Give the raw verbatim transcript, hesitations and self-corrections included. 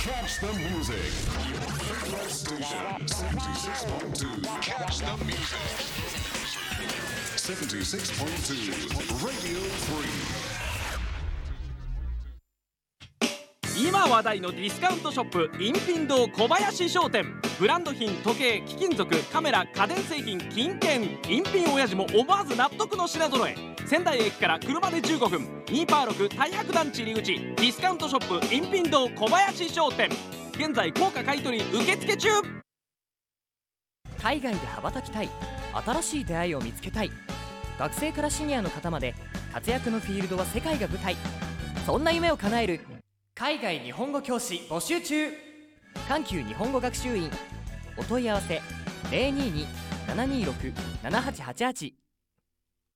Catch the music. Your favorite station, seventy-six point two. Catch the music. seventy-six point two Radio Free。 今話題のディスカウントショップインピン堂小林商店。ブランド品、時計、貴金属、カメラ、家電製品、金券、インピン親父も思わず納得の品揃え。仙台駅から車でじゅうごふん、にパーろく大白団地入り口、ディスカウントショップインピン堂小林商店。現在高価買取受付中。 海外で羽ばたきたい、新しい出会いを見つけたい。学生からシニアの方まで活躍のフィールドは世界が舞台。そんな夢を叶える海外日本語教師募集中。環球日本語学習院。お問い合わせ ゼロにーにー ななにーろく ななはちはちはち。